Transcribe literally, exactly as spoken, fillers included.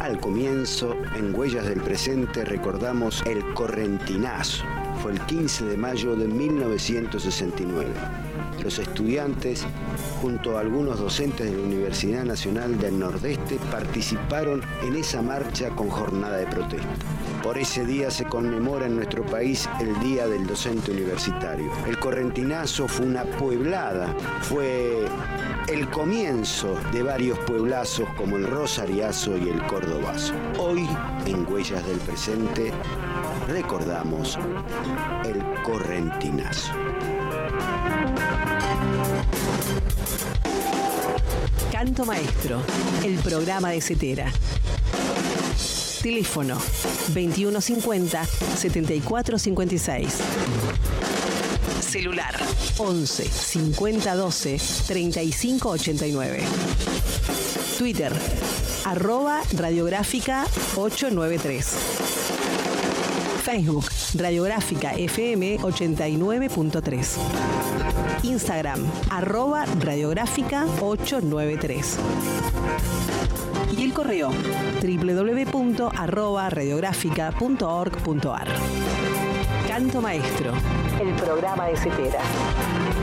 Al comienzo, en Huellas del Presente, recordamos el correntinazo. Fue el quince de mayo de mil novecientos sesenta y nueve. Los estudiantes, junto a algunos docentes de la Universidad Nacional del Nordeste, participaron en esa marcha con jornada de protesta. Por ese día se conmemora en nuestro país el Día del Docente Universitario. El correntinazo fue una pueblada, fue el comienzo de varios pueblazos como el Rosariazo y el Cordobazo. Hoy, en Huellas del Presente, recordamos el correntinazo. Canto Maestro, el programa de Cetera. Teléfono veintiuno cincuenta, setenta y cuatro cincuenta y seis. Celular once, cincuenta doce, treinta y cinco ochenta y nueve. Twitter arroba radiográfica ochocientos noventa y tres. Facebook Radiográfica F M ochenta y nueve punto tres. Instagram arroba radiográfica ochocientos noventa y tres. Y el correo doble u doble u doble u punto arroba radiográfica punto org punto ar. Canto Maestro, el programa de Cetera.